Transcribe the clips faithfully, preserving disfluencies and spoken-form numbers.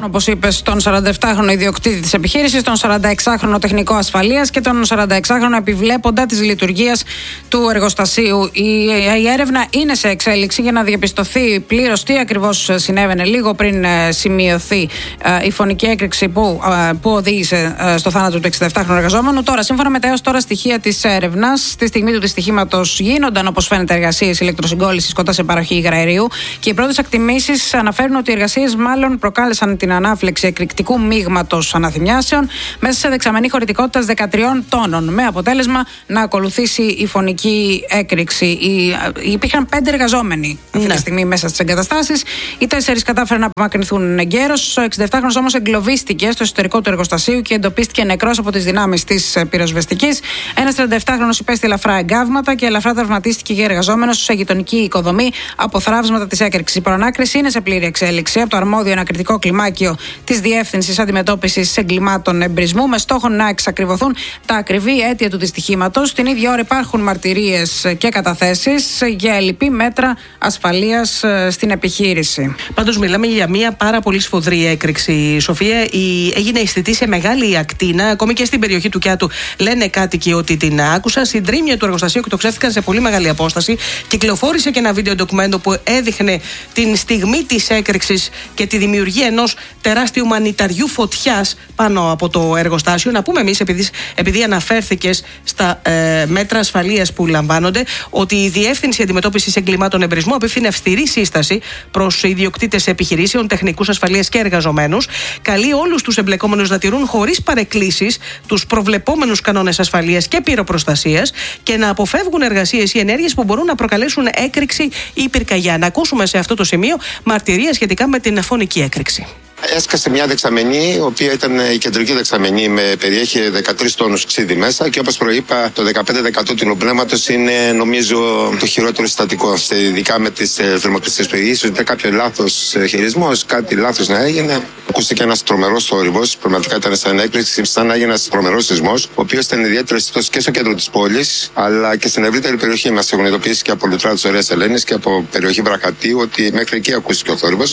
όπως είπες, τον σαρανταεπτάχρονο ιδιοκτήτη της επιχείρησης, τον σαρανταεξάχρονο τεχνικό ασφαλείας και τον σαρανταεξάχρονο επιβλέποντα της λειτουργίας του εργοστασίου. Η, η έρευνα είναι σε εξέλιξη για να διαπιστωθεί πλήρως τι ακριβώς συνέβαινε λίγο πριν σημειωθεί ε, η φωνική έκρηξη που, ε, που οδήγησε ε, στο θάνατο του εξηνταεπτάχρονου εργαζόμενου. Τώρα, σύμφωνα με τα έως τώρα στοιχεία της έρευνας, στη στιγμή του δυστυχήματος γίνονταν, όπως φαίνεται, εργασίες ηλεκτροσυγκόλλησης κοντά σε παροχή υγραερίου και οι πρώτες εκτιμήσεις αναφέρουν ότι οι εργασίες μάλλον προκάλεσαν την ανάφλεξη εκρηκτικού μείγματος αναθυμιάσεων μέσα σε δεξαμενή χωρητικότητας δεκατρία τόνων, με αποτέλεσμα να ακολουθήσει η φωνική έκρηξη. Οι, υπήρχαν πέντε εργαζόμενοι αυτή ναι. τη στιγμή μέσα στις εγκαταστάσεις. Οι τέσσερις κατάφεραν να απομακρυνθούν εγκαίρως. Ο εξηνταεπτάχρονος όμως εγκλωβίστηκε στο εσωτερικό του εργοστασίου και εντοπίστηκε νεκρός από τις δυνάμεις της πυροσβεστικής. Ένας τριανταεπτάχρονος υπέστη ελαφρά εγκάβματα και ελαφρά τραυματίστηκε και εργαζόμενος σε γειτονική οικοδομή από θράψματα της έκρηξης. Η προανάκριση είναι σε πλήρη εξέλιξη από το αρμόδιο ανακριτικό κλιμάκιο της Διεύθυνσης Αντιμετώπισης Εγκλημάτων Εμπρισμού, με στόχο να εξακριβωθούν τα ακριβή αίτια του δυστυχήματος. Την ίδια ώρα υπάρχουν μαρτυρίες και καταθέσεις για ελλειπή μέτρα ασφαλείας στην επιχείρηση. Πάντως, μιλάμε για μια πάρα πολύ σφοδρή έκρηξη, Σοφία. Η... Έγινε αισθητή σε μεγάλη ακτίνα, ακόμη και στην περιοχή του Κιάτου. Λένε κάτοικοι ότι την άκουσαν. Συντρίμμια του εργοστασίου εκτοξεύτηκαν σε πολύ μεγάλη απόσταση. Κυκλοφόρησε και ένα βίντεο ντοκουμέντο που έδειχνε την στιγμή της έκρηξης και τη δημιουργία ενός τεράστιου μανιταριού φωτιάς πάνω από το εργοστάσιο. Να πούμε εμείς, επειδή, επειδή αναφέρθηκες στα ε, μέτρα ασφαλείας που λαμβάνονται, ότι η Διεύθυνση Αντιμετώπισης Εγκλημάτων Εμπρισμού απευθύνει αυστηρή σύσταση προς ιδιοκτήτες επιχειρήσεων, τεχνικούς ασφαλείας και εργαζομένους. Καλεί όλους τους εμπλεκόμενους να τηρούν χωρίς παρεκκλήσεις τους προβλεπόμενους κανόνες ασφαλείας και πυροπροστασίας και να αποφεύγουν εργασίες ή ενέργειες που μπορούν να προκαλέσουν έκρηξη ή πυρκαγιά. Να ακούσουμε σε αυτό το σημείο μαρτυρία σχετικά με την φωνική έκρηξη. Έσκασε μια δεξαμενή, η οποία ήταν η κεντρική δεξαμενή, με περιέχει δεκατρείς τόνους ξύδι μέσα και όπως προείπα, το δεκαπέντε τοις εκατό του νοπνεύματος είναι, νομίζω, το χειρότερο συστατικό. Ειδικά με τις θερμοκρασίες που ίσως ήταν κάποιο λάθος χειρισμός, κάτι λάθος να έγινε. Ακούστηκε ένας τρομερός θόρυβος, πραγματικά ήταν σαν έκρηξη, σαν να έγινε ένας τρομερός σεισμός, ο οποίος ήταν ιδιαίτερα αισθητός και στο κέντρο της πόλης, αλλά και στην ευρύτερη περιοχή. Μας έχουν ειδοποιήσει και από Λουτρά της Ωραίας Ελένης και από περιοχή Βρακατίου ότι μέχρι εκεί ακούστηκε ο θόρυβος.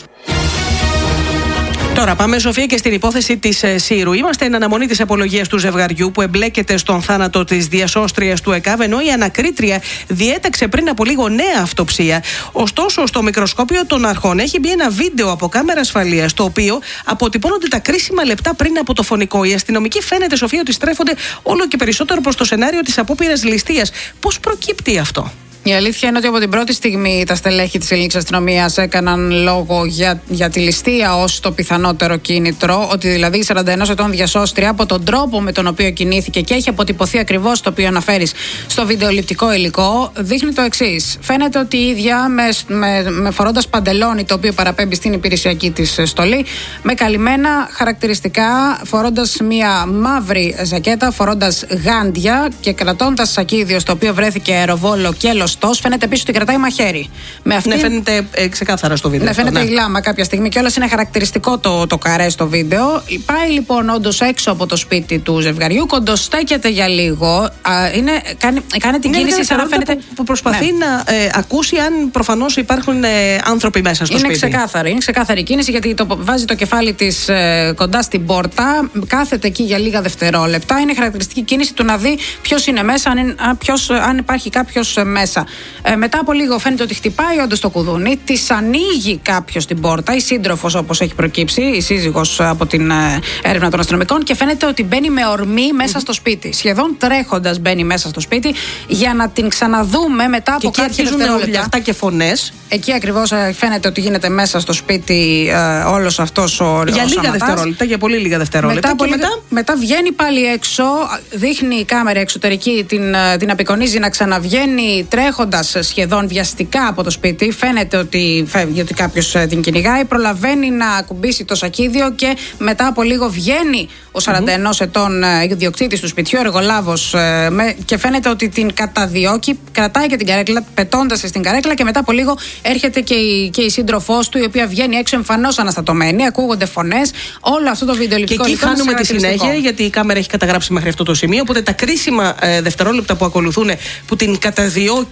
Τώρα πάμε, Σοφία, και στην υπόθεση της ε, Σύρου. Είμαστε εν αναμονή της απολογίας του ζευγαριού που εμπλέκεται στον θάνατο της διασώστριας του ΕΚΑΒ, ενώ η ανακρίτρια διέταξε πριν από λίγο νέα αυτοψία. Ωστόσο, στο μικροσκόπιο των αρχών έχει μπει ένα βίντεο από κάμερα ασφαλείας, το οποίο αποτυπώνονται τα κρίσιμα λεπτά πριν από το φωνικό. Οι αστυνομικοί, φαίνεται, Σοφία, ότι στρέφονται όλο και περισσότερο προς το σενάριο της απόπειρας ληστείας. Πώς προκύπτει αυτό? Η αλήθεια είναι ότι από την πρώτη στιγμή τα στελέχη της ελληνικής αστυνομίας έκαναν λόγο για, για τη ληστεία ως το πιθανότερο κίνητρο. Ότι δηλαδή η σαράντα ενός ετών διασώστρια, από τον τρόπο με τον οποίο κινήθηκε και έχει αποτυπωθεί ακριβώς το οποίο αναφέρεις στο βιντεοληπτικό υλικό, δείχνει το εξής. Φαίνεται ότι η ίδια με, με, με φορώντας παντελόνι, το οποίο παραπέμπει στην υπηρεσιακή της στολή, με καλυμμένα χαρακτηριστικά, φορώντας μια μαύρη ζακέτα, φορώντας γάντια και κρατώντας σακίδιο στο οποίο βρέθηκε αεροβόλο και λοστός. Φαίνεται επίσης ότι κρατάει μαχαίρι. Με αυτή... Ναι, φαίνεται ε, ξεκάθαρα στο βίντεο. Ναι, φαίνεται ναι. η λάμα κάποια στιγμή και όλας είναι χαρακτηριστικό το, το καρέ στο βίντεο. Πάει λοιπόν όντως έξω από το σπίτι του ζευγαριού, κοντοστέκεται για λίγο. Α, είναι, κάνει, κάνει την ναι, κίνηση σαν να φαίνεται. Που, που προσπαθεί ναι. να ε, ακούσει αν προφανώς υπάρχουν ε, άνθρωποι μέσα στο είναι σπίτι. Ξεκάθαρη, είναι ξεκάθαρη η κίνηση, γιατί το, βάζει το κεφάλι της ε, κοντά στην πόρτα, κάθεται εκεί για λίγα δευτερόλεπτα. Είναι χαρακτηριστική κίνηση του να δει ποιος είναι μέσα, αν, ποιος, αν υπάρχει κάποιος μέσα. Ε, μετά από λίγο φαίνεται ότι χτυπάει όντως το κουδούνι, της ανοίγει κάποιος την πόρτα, η σύντροφος όπως έχει προκύψει, η σύζυγος από την ε, έρευνα των αστυνομικών, και φαίνεται ότι μπαίνει με ορμή μέσα mm-hmm. στο σπίτι. Σχεδόν τρέχοντας μπαίνει μέσα στο σπίτι για να την ξαναδούμε μετά από και κάποια δευτερόλεπτα. Αυτά και φωνές. Εκεί ακριβώς ε, φαίνεται ότι γίνεται μέσα στο σπίτι ε, όλος αυτός ο Για λίγα σαματάς. δευτερόλεπτα, για πολύ λίγα δευτερόλεπτα. Μετά, και μετά... μετά... μετά βγαίνει πάλι έξω, δείχνει η κάμερα εξωτερική, την, την απεικονίζει να ξαναβγαίνει τρέχοντας σχεδόν βιαστικά από το σπίτι. Φαίνεται ότι φεύγει, ότι κάποιος την κυνηγάει. Προλαβαίνει να ακουμπήσει το σακίδιο και μετά από λίγο βγαίνει ο σαράντα ενός mm-hmm. ετών ιδιοκτήτης του σπιτιού, εργολάβος, και φαίνεται ότι την καταδιώκει, κρατάει και την καρέκλα, πετώντας στην καρέκλα, και μετά από λίγο έρχεται και η, και η σύντροφός του, η οποία βγαίνει έξω εμφανώς αναστατωμένη. Ακούγονται φωνές. Όλο αυτό το βιντεοληπτικό και εκεί χάνουμε τη συνέχεια, γιατί η κάμερα έχει καταγράψει μέχρι αυτό το σημείο. Οπότε τα κρίσιμα ε, δευτερόλεπτα που ακολουθούν, που την καταδιώκει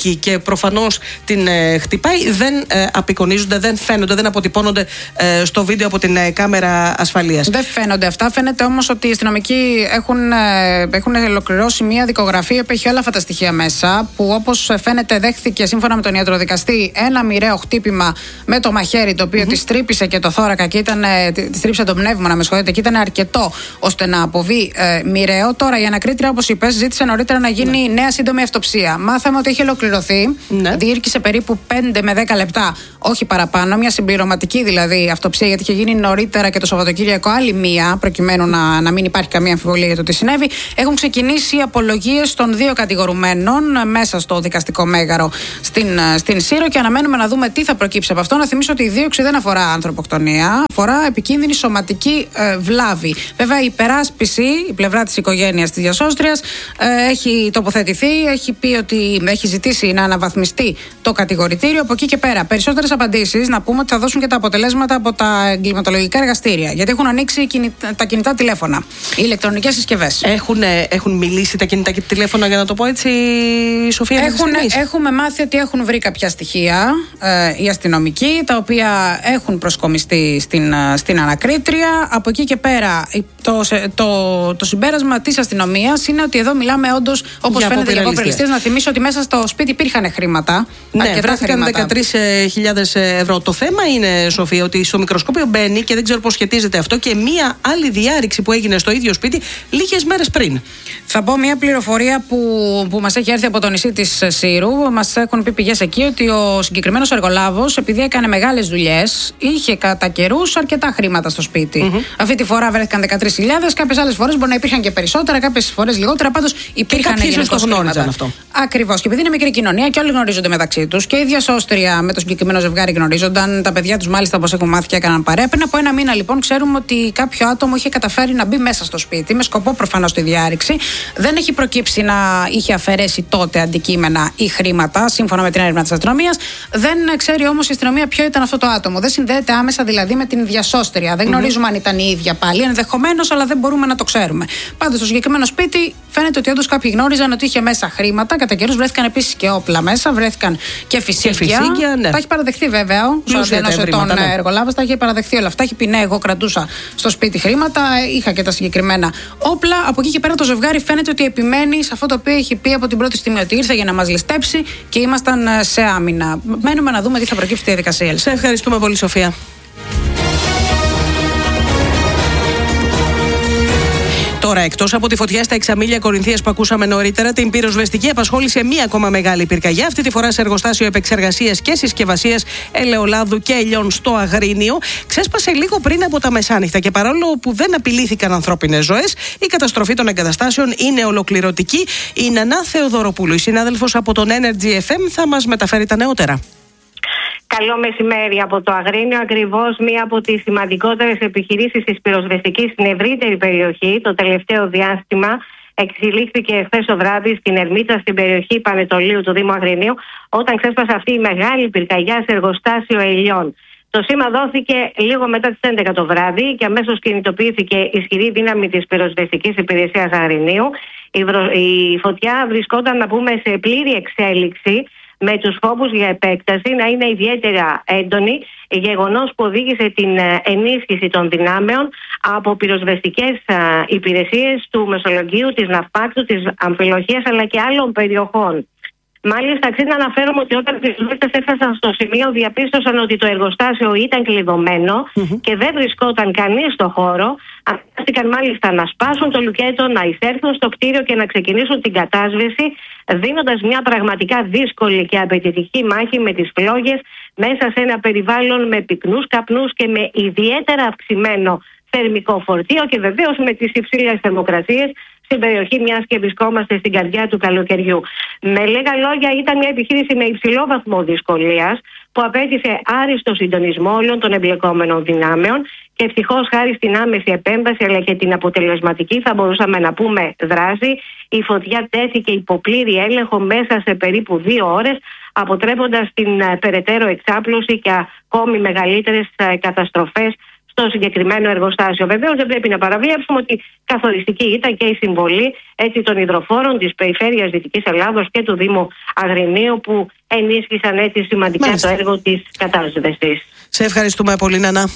εκεί και προφανώς την ε, χτυπάει, δεν ε, απεικονίζονται, δεν φαίνονται, δεν αποτυπώνονται ε, στο βίντεο από την ε, κάμερα ασφαλείας. Δεν φαίνονται αυτά. Φαίνεται όμως ότι οι αστυνομικοί έχουν, ε, έχουν ολοκληρώσει μια δικογραφία που έχει όλα αυτά τα στοιχεία μέσα, που όπως φαίνεται δέχθηκε σύμφωνα με τον ιατροδικαστή ένα μοιραίο χτύπημα με το μαχαίρι, το οποίο mm-hmm. τη τρύπησε και το θώρακα και ήταν, τη τρύπησε το πνεύμονα, με συγχωρείτε, και ήταν αρκετό ώστε να αποβεί ε, μοιραίο. Τώρα η ανακρίτρια, όπως είπες, ζήτησε νωρίτερα να γίνει ναι. νέα σύντομη αυτοψία. Μάθαμε ότι έχει ολοκληρωθεί. Ναι. Διήρκησε περίπου πέντε με δέκα λεπτά, όχι παραπάνω. Μια συμπληρωματική δηλαδή αυτοψία, γιατί είχε γίνει νωρίτερα και το Σαββατοκύριακο άλλη μία, προκειμένου να, να μην υπάρχει καμία αμφιβολία για το τι συνέβη. Έχουν ξεκινήσει οι απολογίες των δύο κατηγορουμένων μέσα στο δικαστικό μέγαρο στην, στην Σύρο και αναμένουμε να δούμε τι θα προκύψει από αυτό. Να θυμίσω ότι η δίωξη δεν αφορά ανθρωποκτονία, αφορά επικίνδυνη σωματική ε, βλάβη. Βέβαια, η υπεράσπιση, η πλευρά της οικογένειας της διασώστριας, ε, έχει τοποθετηθεί, έχει πει ότι έχει ζητήσει να αναβαθμιστεί το κατηγορητήριο. Από εκεί και πέρα, περισσότερες απαντήσεις να πούμε ότι θα δώσουν και τα αποτελέσματα από τα εγκληματολογικά εργαστήρια. Γιατί έχουν ανοίξει τα κινητά τηλέφωνα, οι ηλεκτρονικές συσκευές. Έχουν, έχουν μιλήσει τα κινητά τηλέφωνα, για να το πω έτσι, Σοφία? Έχουν, έχουμε μάθει ότι έχουν βρει κάποια στοιχεία ε, οι αστυνομικοί, τα οποία έχουν προσκομιστεί στην, στην ανακρίτρια. Από εκεί και πέρα, το, το, το συμπέρασμα της αστυνομίας είναι ότι εδώ μιλάμε όντως, όπως φαίνεται, για αποπεριληστές. Να θυμίσω ότι μέσα στο σπίτι υπήρχαν χρήματα. Ναι, βρέθηκαν δεκατρείς χιλιάδες ευρώ. Το θέμα είναι, Σοφία, ότι στο μικροσκόπιο μπαίνει, και δεν ξέρω πώς σχετίζεται αυτό, και μία άλλη διάρρηξη που έγινε στο ίδιο σπίτι λίγες μέρες πριν. Θα πω μια πληροφορία που, που μας έχει έρθει από το νησί της Σύρου. Μας έχουν πει πηγές εκεί ότι ο συγκεκριμένος εργολάβος, επειδή έκανε μεγάλες δουλειές, είχε κατά καιρούς αρκετά χρήματα στο σπίτι. Mm-hmm. Αυτή τη φορά βρέθηκαν δεκατρείς χιλιάδες, κάποιες άλλες φορές μπορεί να υπήρχαν και περισσότερα, κάποιες φορές λιγότερα. Πάντως υπήρχαν γενικώς χρήματα. Ακριβώς. Και επειδή είναι μικρή κοινωνία και όλοι γνωρίζονται μεταξύ τους, και η διασώστρια με το συγκεκριμένο ζευγάρι γνωρίζονταν, τα παιδιά τους μάλιστα, όπως έχουν μάθει, και έκαναν παρέα. Πριν από ένα μήνα λοιπόν ξέρουμε ότι κάποιο άτομο είχε καταφέρει να μπει μέσα στο σπίτι, με σκοπό προφανώς τη διάρρηξη. Δεν έχει προκύψει να είχε αφαιρέσει τότε αντικείμενα ή χρήματα, σύμφωνα με την έρευνα της αστυνομίας. Δεν ξέρει όμως η αστυνομία ποιο ήταν αυτό το άτομο. Δεν συνδέεται άμεσα δηλαδή με την διασώστρια. Δεν γνωρίζουμε mm-hmm. αν ήταν η ίδια πάλι, ενδεχομένως, αλλά δεν μπορούμε να το ξέρουμε. Πάντως, στο συγκεκριμένο σπίτι φαίνεται ότι όντως κάποιοι γνώριζαν ότι είχε μέσα χρήματα. Κατά καιρούς βρέθηκαν επίσης και όπλα μέσα, βρέθηκαν και φυσίγγια. Ναι. Τα έχει παραδεχθεί βέβαια ο σαράντα ετών ναι. εργολάβος, τα έχει παραδεχθεί όλα αυτά. Έχει πει ναι, εγώ κρατούσα στο σπίτι χρήματα, είχα και τα συγκεκριμένα όπλα. Από εκεί και πέρα το ζευγάρι φαίνεται ότι επιμένει σε αυτό το οποίο έχει πει από την πρώτη στιγμή, ότι ήρθε για να μας ληστέψει και ήμασταν σε άμυνα. Μένουμε να δούμε τι θα προκύψει στη διαδικασία. Σε ευχαριστούμε πολύ, Σοφία. Τώρα, εκτός από τη φωτιά στα Εξαμήλια Κορινθίας που ακούσαμε νωρίτερα, την πυροσβεστική απασχόλησε μία ακόμα μεγάλη πυρκαγιά, αυτή τη φορά σε εργοστάσιο επεξεργασίας και συσκευασίας ελαιολάδου και ελιών στο Αγρίνιο. Ξέσπασε λίγο πριν από τα μεσάνυχτα και παρόλο που δεν απειλήθηκαν ανθρώπινες ζωές, η καταστροφή των εγκαταστάσεων είναι ολοκληρωτική. Η Νανά Θεοδωροπούλου, η συνάδελφος από τον Energy εφ εμ, θα μας μεταφέρει τα νεότερα. Καλό μεσημέρι από το Αγρίνιο. Ακριβώς μία από τις σημαντικότερες επιχειρήσεις της πυροσβεστικής στην ευρύτερη περιοχή το τελευταίο διάστημα εξελίχθηκε χθες το βράδυ στην Ερμήτσα, στην περιοχή Πανετολίου του Δήμου Αγρινίου, όταν ξέσπασε αυτή η μεγάλη πυρκαγιά σε εργοστάσιο ελιών. Το σήμα δόθηκε λίγο μετά τις έντεκα το βράδυ και αμέσως κινητοποιήθηκε ισχυρή δύναμη της πυροσβεστικής υπηρεσίας Αγρινίου. Η, βρο... η φωτιά βρισκόταν, να πούμε, σε πλήρη εξέλιξη, με τους φόβους για επέκταση να είναι ιδιαίτερα έντονη, γεγονός που οδήγησε την ενίσχυση των δυνάμεων από πυροσβεστικές υπηρεσίες του Μεσολογγίου, της Ναυπάκτου, της Αμφιλοχίας αλλά και άλλων περιοχών. Μάλιστα, αξίζει να αναφέρουμε ότι όταν οι πυροσβέστες έφτασαν στο σημείο, διαπίστωσαν ότι το εργοστάσιο ήταν κλειδωμένο mm-hmm. και δεν βρισκόταν κανείς στο χώρο. Αναγκάστηκαν μάλιστα να σπάσουν το λουκέτο, να εισέλθουν στο κτίριο και να ξεκινήσουν την κατάσβεση, δίνοντας μια πραγματικά δύσκολη και απαιτητική μάχη με τις φλόγες μέσα σε ένα περιβάλλον με πυκνούς καπνούς και με ιδιαίτερα αυξημένο θερμικό φορτίο και βεβαίως με τις υψηλές θερμοκρασίες στην περιοχή, μιας και βρισκόμαστε στην καρδιά του καλοκαιριού. Με λίγα λόγια, ήταν μια επιχείρηση με υψηλό βαθμό δυσκολίας που απέτησε άριστο συντονισμό όλων των εμπλεκόμενων δυνάμεων και ευτυχώς, χάρη στην άμεση επέμβαση αλλά και την αποτελεσματική, θα μπορούσαμε να πούμε, δράση, η φωτιά τέθηκε υπό πλήρη έλεγχο μέσα σε περίπου δύο ώρες, αποτρέποντας την περαιτέρω εξάπλωση και ακόμη μεγαλύτερες καταστροφές στο συγκεκριμένο εργοστάσιο. Βεβαίως δεν πρέπει να παραβλέψουμε ότι καθοριστική ήταν και η συμβολή έτσι, των υδροφόρων της Περιφέρειας Δυτικής Ελλάδος και του Δήμου Αγρινίου, που ενίσχυσαν έτσι σημαντικά Μάλιστα. το έργο της κατάσβεσης. Σε ευχαριστούμε πολύ, Νανά.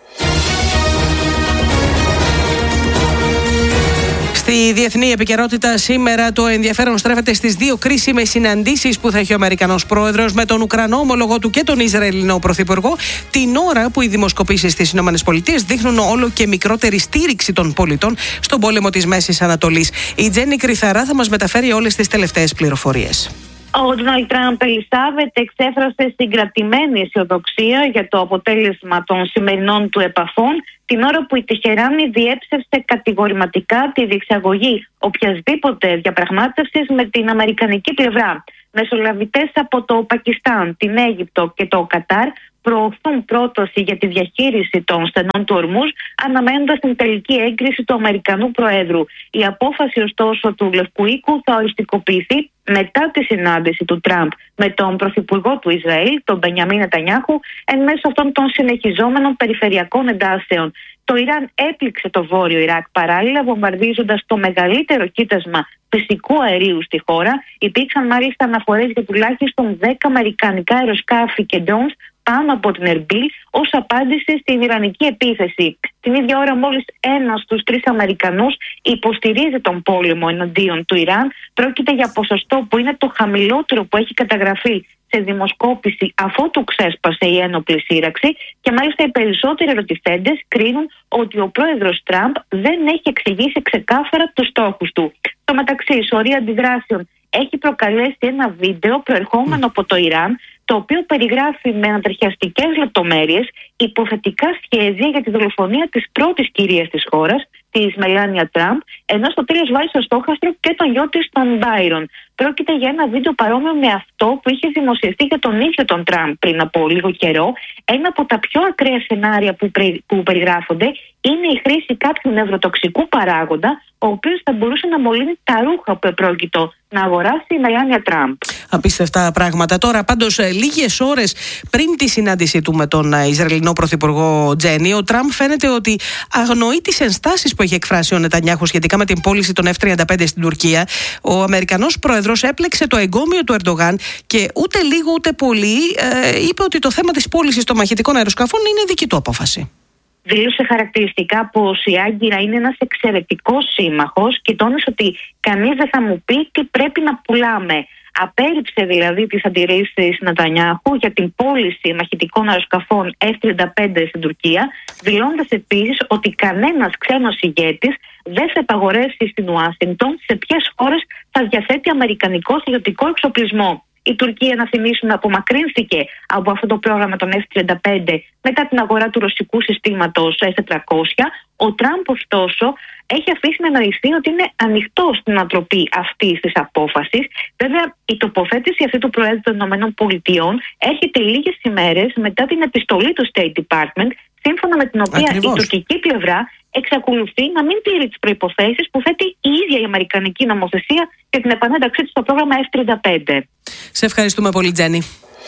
Στη διεθνή επικαιρότητα σήμερα το ενδιαφέρον στρέφεται στις δύο κρίσιμες συναντήσεις που θα έχει ο Αμερικανός πρόεδρος με τον Ουκρανό ομολογό του και τον Ισραηλινό πρωθυπουργό, την ώρα που οι δημοσκοπήσεις στις ΗΠΑ δείχνουν όλο και μικρότερη στήριξη των πολιτών στον πόλεμο της Μέσης Ανατολής. Η Τζέννη Κρυθαρά θα μας μεταφέρει όλες τις τελευταίες πληροφορίες. Ο Ντόναλντ Τραμπ, Ελισάβετ, εξέφρασε συγκρατημένη αισιοδοξία για το αποτέλεσμα των σημερινών του επαφών, την ώρα που η Τεχεράνη διέψευσε κατηγορηματικά τη διεξαγωγή οποιασδήποτε διαπραγμάτευσης με την αμερικανική πλευρά. Μεσολαβητές από το Πακιστάν, την Αίγυπτο και το Κατάρ προωθούν πρόταση για τη διαχείριση των στενών του Ορμούζ, αναμένοντας την τελική έγκριση του Αμερικανού Προέδρου. Η απόφαση, ωστόσο, του Λευκού Οίκου θα οριστικοποιηθεί μετά τη συνάντηση του Τραμπ με τον Πρωθυπουργό του Ισραήλ, τον Μπενιαμίν Νετανιάχου, εν μέσω αυτών των συνεχιζόμενων περιφερειακών εντάσεων. Το Ιράν έπληξε το βόρειο Ιράκ παράλληλα, βομβαρδίζοντας το μεγαλύτερο κοίτασμα φυσικού αερίου στη χώρα. Υπήρξαν μάλιστα αναφορές για τουλάχιστον δέκα αμερικανικά αεροσκάφη και drones πάνω από την Ερμπίλ ως απάντηση στην ιρανική επίθεση. Την ίδια ώρα μόλις ένας στους τρεις Αμερικανούς υποστηρίζει τον πόλεμο εναντίον του Ιράν. Πρόκειται για ποσοστό που είναι το χαμηλότερο που έχει καταγραφεί σε δημοσκόπηση αφότου ξέσπασε η ένοπλη σύραξη, και μάλιστα οι περισσότεροι ερωτηθέντες κρίνουν ότι ο πρόεδρος Τραμπ δεν έχει εξηγήσει ξεκάθαρα τους στόχους του. Στο μεταξύ, η σωρία αντιδράσεων έχει προκαλέσει ένα βίντεο προερχόμενο από το Ιράν, το οποίο περιγράφει με ανατριχιαστικές λεπτομέρειες υποθετικά σχέδια για τη δολοφονία της πρώτης κυρίας της χώρας, της Μελάνια Τραμπ, ενώ στο τέλος βάζει στο στόχαστρο και τον γιο της, τον Μπάιρον. Πρόκειται για ένα βίντεο παρόμοιο με αυτό που είχε δημοσιευτεί για τον ίδιο τον Τραμπ πριν από λίγο καιρό. Ένα από τα πιο ακραία σενάρια που, πρι... που περιγράφονται είναι η χρήση κάποιου νευροτοξικού παράγοντα, ο οποίος θα μπορούσε να μολύνει τα ρούχα που επρόκειτο να αγοράσει η Μελάνια Τραμπ. Απίστευτα πράγματα. Τώρα, πάντως, λίγες ώρες πριν τη συνάντησή του με τον Ισραηλινό πρωθυπουργό Τζένι, ο Τραμπ φαίνεται ότι αγνοεί τις ενστάσεις που έχει εκφράσει ο Νετανιάχου σχετικά με την πώληση των εφ τριάντα πέντε στην Τουρκία. Ο Αμερικανός πρόεδρος έπλεξε το εγκόμιο του Ερντογάν και ούτε λίγο ούτε πολύ ε, είπε ότι το θέμα της πώλησης των μαχητικών αεροσκαφών είναι δική του απόφαση. Δήλωσε χαρακτηριστικά πως η Άγκυρα είναι ένας εξαιρετικός σύμμαχος και τόνισε ότι κανείς δεν θα μου πει τι πρέπει να πουλάμε. Απέρριψε δηλαδή τις αντιρρήσεις Νετανιάχου για την πώληση μαχητικών αεροσκαφών εφ τριάντα πέντε στην Τουρκία, δηλώντας επίσης ότι κανένας ξένος ηγέτης δεν θα επαγορεύσει στην Ουάσιγκτον σε ποιες χώρες θα διαθέτει αμερικανικό στρατιωτικό εξοπλισμό. Η Τουρκία, να θυμίσουμε, απομακρύνθηκε από αυτό το πρόγραμμα των εφ τριάντα πέντε μετά την αγορά του ρωσικού συστήματος ες τετρακόσια. Ο Τραμπ, ωστόσο, έχει αφήσει να εννοηθεί ότι είναι ανοιχτό στην ανατροπή αυτής της απόφασης. Βέβαια, η τοποθέτηση αυτή του Προέδρου των ΗΠΑ έρχεται λίγες ημέρες μετά την επιστολή του State Department, σύμφωνα με την οποία Ακριβώς. η τουρκική πλευρά εξακολουθεί να μην τηρεί τις προϋποθέσεις που θέτει η ίδια η αμερικανική νομοθεσία για την επανένταξή της στο πρόγραμμα εφ τριάντα πέντε. Σε ευχαριστούμε πολύ, Τζένι.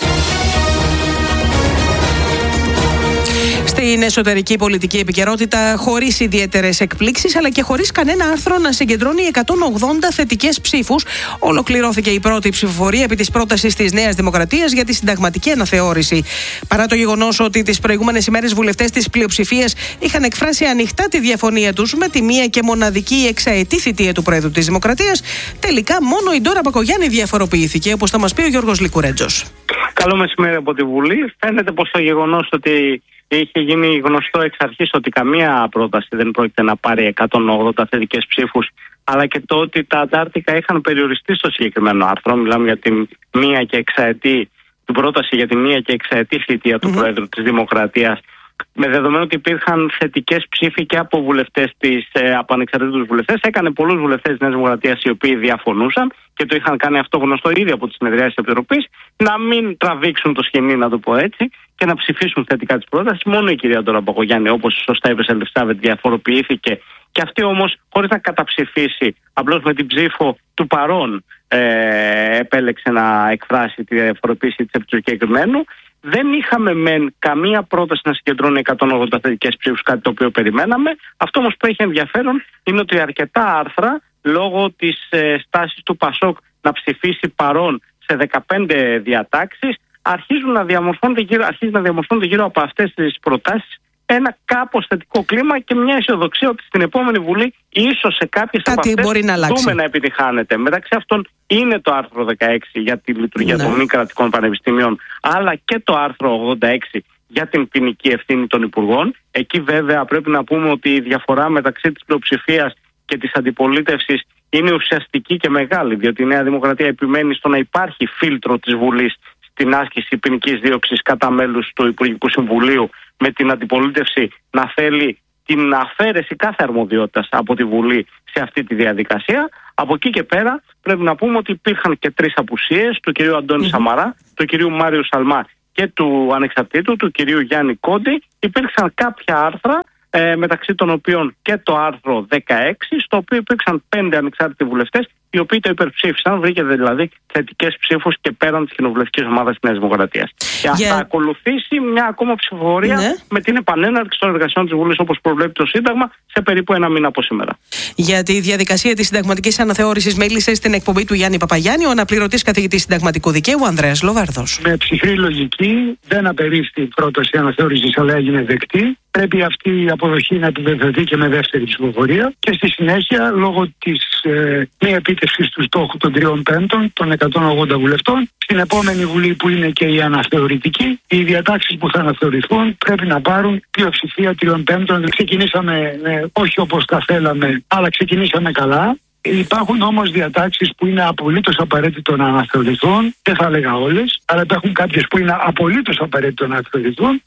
Στην εσωτερική πολιτική επικαιρότητα, χωρίς ιδιαίτερες εκπλήξεις αλλά και χωρίς κανένα άρθρο να συγκεντρώνει εκατόν ογδόντα θετικές ψήφους, ολοκληρώθηκε η πρώτη ψηφοφορία επί της πρότασης της Νέας Δημοκρατίας για τη συνταγματική αναθεώρηση. Παρά το γεγονός ότι τις προηγούμενες ημέρες βουλευτές της πλειοψηφίας είχαν εκφράσει ανοιχτά τη διαφωνία τους με τη μία και μοναδική εξαετή θητεία του Πρόεδρου της Δημοκρατίας, τελικά μόνο η Ντόρα Μπακογιάννη διαφοροποιήθηκε, όπως θα μας πει ο Γιώργος Λικουρέτζος. Καλό μεσημέρι από τη Βουλή. Φαίνεται πως το γεγονός ότι είχε γίνει γνωστό εξ αρχής ότι καμία πρόταση δεν πρόκειται να πάρει εκατόν ογδόντα θετικές ψήφους, αλλά και το ότι τα αντάρτικα είχαν περιοριστεί στο συγκεκριμένο άρθρο. Μιλάμε για την μία και εξαετή, την πρόταση για την μία και εξαετή θητεία mm-hmm. του Πρόεδρου της Δημοκρατίας, με δεδομένο ότι υπήρχαν θετικές ψήφοι και από βουλευτές της, ε, από ανεξαρτήτους βουλευτές. Έκανε πολλούς βουλευτές της Νέας Δημοκρατίας οι οποίοι διαφωνούσαν και το είχαν κάνει αυτό γνωστό ήδη από τις συνεδριάσεις της Επιτροπής, να μην τραβήξουν το σκηνή, να το πω έτσι, και να ψηφίσουν θετικά τις πρότασεις. Μόνο η κυρία Ντόρα Μπακογιάννη, όπως σωστά είπε, Ελισάβετ, διαφοροποιήθηκε, και αυτή όμως χωρίς να καταψηφίσει, απλώς με την ψήφο του παρόν ε, επέλεξε να εκφράσει τη διαφοροποίηση της επί του συγκεκριμένου. Δεν είχαμε μεν καμία πρόταση να συγκεντρώνει εκατόν ογδόντα θετικές ψήφους, κάτι το οποίο περιμέναμε. Αυτό όμως που έχει ενδιαφέρον είναι ότι αρκετά άρθρα, λόγω της ε, στάσης του Πασόκ να ψηφίσει παρόν σε δεκαπέντε διατάξεις, αρχίζουν να διαμορφώνονται γύρω, αρχίζουν να διαμορφώνονται γύρω από αυτές τις προτάσεις ένα κάπως θετικό κλίμα και μια αισιοδοξία ότι στην επόμενη Βουλή ίσως σε κάποιες από αυτές μπορεί να δούμε να επιτυχάνεται. Μεταξύ αυτών είναι το άρθρο δεκαέξι για τη λειτουργία ναι. των μη κρατικών πανεπιστημίων, αλλά και το άρθρο ογδόντα έξι για την ποινική ευθύνη των υπουργών. Εκεί βέβαια πρέπει να πούμε ότι η διαφορά μεταξύ της πλειοψηφίας και της αντιπολίτευσης είναι ουσιαστική και μεγάλη, διότι η Νέα Δημοκρατία επιμένει στο να υπάρχει φίλτρο της Βουλής στην άσκηση ποινικής δίωξης κατά μέλους του Υπουργικού Συμβουλίου, με την αντιπολίτευση να θέλει την αφαίρεση κάθε αρμοδιότητας από τη Βουλή σε αυτή τη διαδικασία. Από εκεί και πέρα πρέπει να πούμε ότι υπήρχαν και τρεις απουσίες, του κυρίου Αντώνη mm-hmm. Σαμαρά, του κυρίου Μάριου Σαλμά και του ανεξαρτήτου, του κυρίου Γιάννη Κόντι. Υπήρξαν κάποια άρθρα, ε, μεταξύ των οποίων και το άρθρο δεκαέξι, στο οποίο υπήρξαν πέντε ανεξάρτητοι βουλευτές, οι οποίοι το υπερψήφισαν, βρήκε δηλαδή θετικές ψήφους και πέραν της κοινοβουλευτικής ομάδας της Νέας Δημοκρατίας. Και yeah. θα ακολουθήσει μια ακόμα ψηφοφορία ναι. με την επανέναρξη των εργασιών της Βουλής, όπως προβλέπει το Σύνταγμα, σε περίπου ένα μήνα από σήμερα. Για τη διαδικασία της συνταγματικής αναθεώρησης μίλησε στην εκπομπή του Γιάννη Παπαγιάννη ο αναπληρωτής καθηγητής συνταγματικού δικαίου Ανδρέας Λοβάρδος. Με ψυχρή λογική δεν απερίφθη η πρόταση αναθεώρησης, αλλά έγινε δεκτή. Πρέπει αυτή η αποδοχή να επιβεβαιωθεί και με δεύτερη ψηφοφορία. Και στη συνέχεια, λόγω της ε, μη επίτευξης του στόχου των τριών πέμπτων, των εκατόν ογδόντα βουλευτών, στην επόμενη Βουλή που είναι και η αναθεωρητική, οι διατάξεις που θα αναθεωρηθούν πρέπει να πάρουν πλειοψηφία τριών πέμπτων. Ξεκινήσαμε ε, όχι όπως τα θέλαμε, αλλά ξεκινήσαμε καλά. Υπάρχουν όμως διατάξεις που είναι απολύτως απαραίτητο να αναθεωρηθούν. Δεν θα έλεγα όλες, αλλά υπάρχουν κάποιες που είναι απολύτως απαραίτητο να αναθεωρηθούν.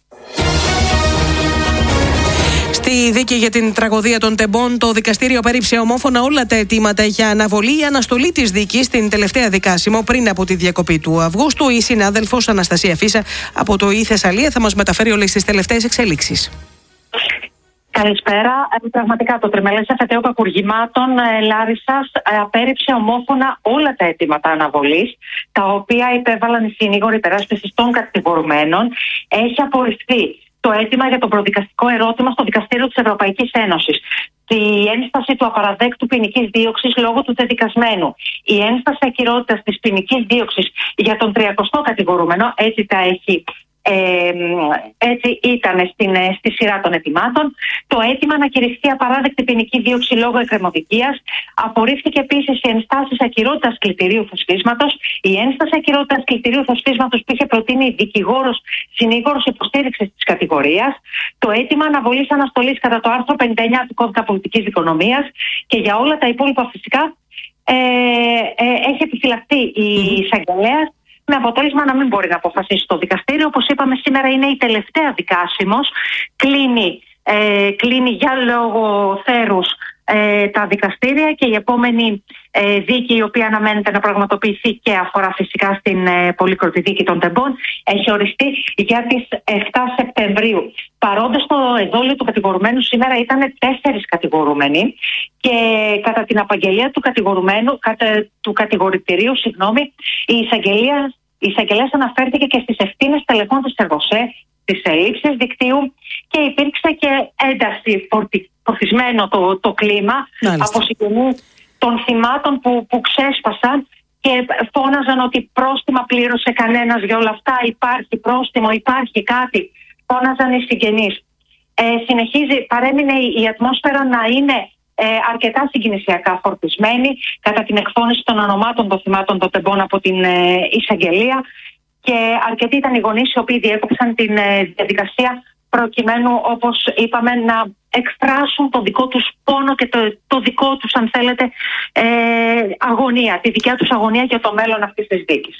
Στη δίκη για την τραγωδία των Τεμπών, το δικαστήριο απέρριψε ομόφωνα όλα τα αιτήματα για αναβολή ή αναστολή της δίκης στην τελευταία δικάσιμο πριν από τη διακοπή του Αυγούστου. Η συνάδελφος Αναστασία Φίσα από το ΙΕ Θεσσαλία θα μας μεταφέρει όλες τις τελευταίες εξελίξεις. Καλησπέρα. Ε, πραγματικά το τριμελές εφετείο κακουργημάτων ε, Λάρισσας ε, απέρριψε ομόφωνα όλα τα αιτήματα αναβολής, τα οποία υπέβαλαν οι συνήγοροι υπεράσπισης των κατηγορουμένων. Έχει απορριφθεί το αίτημα για το προδικαστικό ερώτημα στο Δικαστήριο της Ευρωπαϊκής Ένωσης, η ένσταση του απαραδέκτου ποινικής δίωξης λόγω του τεδικασμένου, η ένσταση ακυρότητας της ποινικής δίωξης για τον τριακοστό κατηγορούμενο, έτσι τα έχει. Ε, έτσι ήταν στην, στη σειρά των αιτημάτων. Το αίτημα να κηρυχθεί απαράδεκτη ποινική δίωξη λόγω εκκρεμωδικίας. Απορρίφθηκε επίσης η ενστάση ακυρότητας κλητηρίου θεσπίσματος. Η ένσταση ακυρότητας κλητηρίου θεσπίσματος που είχε προτείνει η δικηγόρος συνήγορος υποστήριξης της κατηγορίας. Το αίτημα αναβολής αναστολής κατά το άρθρο πενήντα εννιά του Κώδικα Πολιτικής Δικονομίας. Και για όλα τα υπόλοιπα φυσικά ε, ε, έχει επιφυλαχθεί η εισαγγελέας, με αποτέλεσμα να μην μπορεί να αποφασίσει το δικαστήριο. Όπως είπαμε, σήμερα είναι η τελευταία δικάσιμος. Κλείνει, ε, κλείνει για λόγο θέρους ε, τα δικαστήρια και η επόμενη ε, δίκη, η οποία αναμένεται να πραγματοποιηθεί και αφορά φυσικά στην ε, πολύκροτη δίκη των Τεμπών, έχει οριστεί για τις επτά Σεπτεμβρίου. Παρόντες στο εδόλιο του κατηγορουμένου σήμερα ήταν τέσσερις κατηγορούμενοι και κατά την απαγγελία του κατηγορουμένου, κατά του κατηγορητηρίου, συγγνώμη, η εισαγγελία Η εισαγγελέας αναφέρθηκε και στις ευθύνες τελεχών της ΕΡΓΟΣΕ, στις ελλείψεις δικτύου και υπήρξε και ένταση, φορτι, φορτισμένο το, το κλίμα. Μάλιστα. Από συγγενείς των θυμάτων που, που ξέσπασαν και φώναζαν ότι πρόστιμα πλήρωσε κανένας για όλα αυτά, υπάρχει πρόστιμο, υπάρχει κάτι. Φώναζαν οι συγγενείς. Ε, συνεχίζει, παρέμεινε η, η ατμόσφαιρα να είναι Ε, αρκετά συγκινησιακά φορτισμένη κατά την εκφώνηση των ονομάτων των θυμάτων των Τεμπών από την ε, εισαγγελία, και αρκετοί ήταν οι γονείς οι οποίοι διέκοψαν την ε, διαδικασία προκειμένου, όπως είπαμε, να εκφράσουν το δικό τους πόνο και το, το δικό τους, αν θέλετε, ε, αγωνία, τη δικιά τους αγωνία για το μέλλον αυτής της δίκης.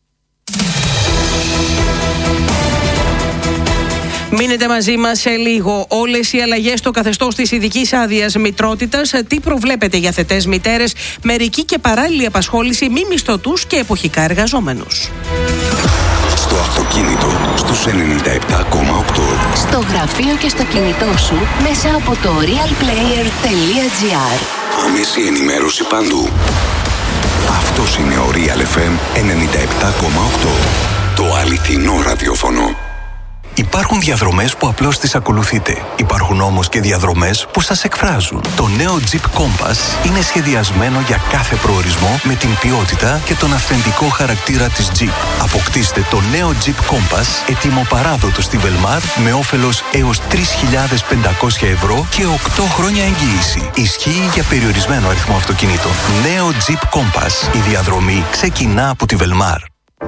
Μείνετε μαζί μας σε λίγο. Όλες οι αλλαγές στο καθεστώς της ειδικής άδειας μητρότητας, τι προβλέπετε για θετές μητέρες, μερική και παράλληλη απασχόληση, μη μισθωτούς και εποχικά εργαζόμενους. Στο αυτοκίνητο, στους ενενήντα επτά κόμμα οκτώ. Στο γραφείο και στο κινητό σου, μέσα από το real player τελεία gr. Άμεση ενημέρωση παντού. Αυτός είναι ο Real εφ εμ ενενήντα επτά κόμμα οκτώ. Το αληθινό ραδιόφωνο. Υπάρχουν διαδρομές που απλώς τις ακολουθείτε. Υπάρχουν όμως και διαδρομές που σας εκφράζουν. Το νέο Jeep Compass είναι σχεδιασμένο για κάθε προορισμό με την ποιότητα και τον αυθεντικό χαρακτήρα της Jeep. Αποκτήστε το νέο Jeep Compass έτοιμο παράδοτο στη Velmar με όφελος έως τρεις χιλιάδες πεντακόσια ευρώ και οκτώ χρόνια εγγύηση. Ισχύει για περιορισμένο αριθμό αυτοκινήτων. Νέο Jeep Compass. Η διαδρομή ξεκινά από τη Velmar.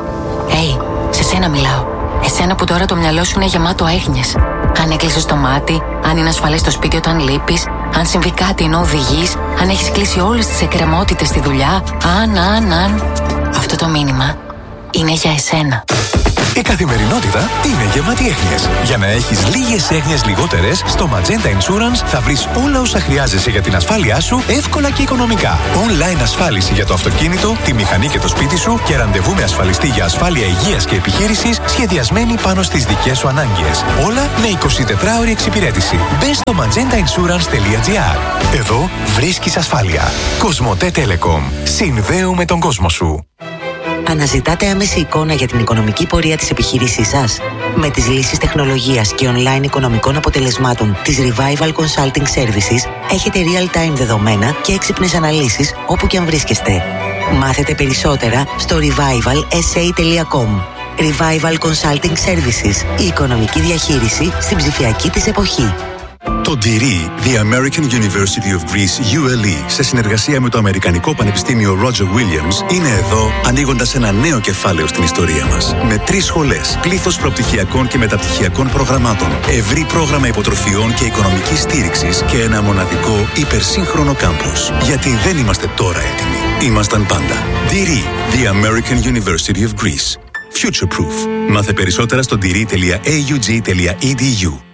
Hey, σε σένα μιλάω. Εσένα που τώρα το μυαλό σου είναι γεμάτο έγνοιες. Αν έκλεισες το μάτι, αν είναι ασφαλές το σπίτι όταν λείπεις, αν συμβεί κάτι ενώ οδηγείς, αν έχεις κλείσει όλες τις εκκρεμότητες στη δουλειά, αν, αν, αν... Αυτό το μήνυμα είναι για εσένα. Η καθημερινότητα είναι γεμάτη έγνοιες. Για να έχεις λίγες έγνοιες λιγότερες, στο Magenta Insurance θα βρεις όλα όσα χρειάζεσαι για την ασφάλειά σου εύκολα και οικονομικά. Online ασφάλιση για το αυτοκίνητο, τη μηχανή και το σπίτι σου και ραντεβού με ασφαλιστή για ασφάλεια υγείας και επιχείρησης σχεδιασμένη πάνω στις δικές σου ανάγκες. Όλα με εικοσιτετράωρη εξυπηρέτηση. Μπες στο magenta insurance τελεία gr. Εδώ βρίσκεις ασφάλεια. Κοσμοτέ Telecom. Συνδέουμε τον κόσμο σου. Αναζητάτε άμεση εικόνα για την οικονομική πορεία της επιχείρησής σας? Με τις λύσεις τεχνολογίας και online οικονομικών αποτελεσμάτων της Revival Consulting Services έχετε real-time δεδομένα και έξυπνες αναλύσεις όπου και αν βρίσκεστε. Μάθετε περισσότερα στο revival s a τελεία com. Revival Consulting Services. Η οικονομική διαχείριση στην ψηφιακή της εποχή. Το ντι αρ, The American University of Greece, γιου ελ ι, σε συνεργασία με το Αμερικανικό Πανεπιστήμιο Roger Williams, είναι εδώ ανοίγοντας ένα νέο κεφάλαιο στην ιστορία μας. Με τρεις σχολές, πλήθος προπτυχιακών και μεταπτυχιακών προγραμμάτων, ευρύ πρόγραμμα υποτροφιών και οικονομικής στήριξης και ένα μοναδικό υπερσύγχρονο κάμπους. Γιατί δεν είμαστε τώρα έτοιμοι. Ήμασταν πάντα. ντι αρ, The American University of Greece. Future Proof. Μάθε περισσότερα στο ντι αρ τελεία έι γιου τζι τελεία ι ντι γιου.